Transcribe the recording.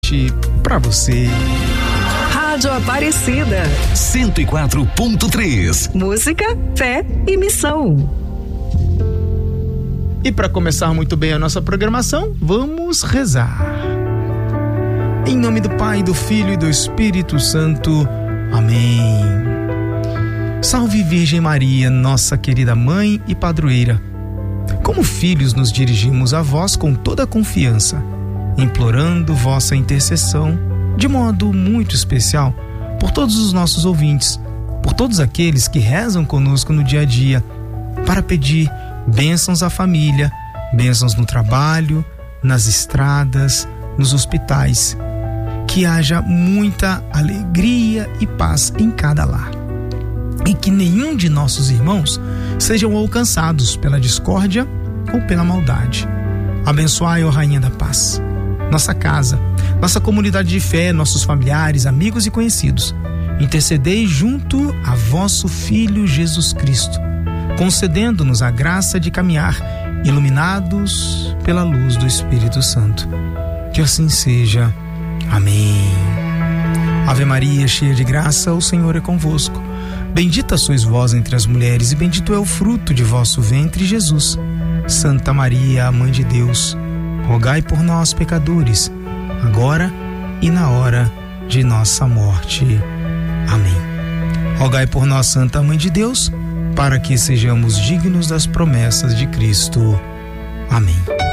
noite pra você. Rádio Aparecida 104.3. Música, fé e missão. E para começar muito bem a nossa programação, vamos rezar. Em nome do Pai, do Filho e do Espírito Santo. Amém. Salve Virgem Maria, nossa querida mãe e padroeira. Como filhos nos dirigimos a vós com toda a confiança, implorando vossa intercessão, de modo muito especial, por todos os nossos ouvintes, por todos aqueles que rezam conosco no dia a dia, para pedir bênçãos à família, bênçãos no trabalho, nas estradas, nos hospitais. Que haja muita alegria e paz em cada lar. E que nenhum de nossos irmãos sejam alcançados pela discórdia ou pela maldade. Abençoai, ó Rainha da Paz, nossa casa, nossa comunidade de fé, nossos familiares, amigos e conhecidos. Intercedei junto a vosso Filho Jesus Cristo, concedendo-nos a graça de caminhar iluminados pela luz do Espírito Santo. Que assim seja. Amém. Ave Maria, cheia de graça, o Senhor é convosco. Bendita sois vós entre as mulheres e bendito é o fruto de vosso ventre, Jesus. Santa Maria, Mãe de Deus, rogai por nós, pecadores, agora e na hora de nossa morte. Amém. Rogai por nós, Santa Mãe de Deus, para que sejamos dignos das promessas de Cristo. Amém.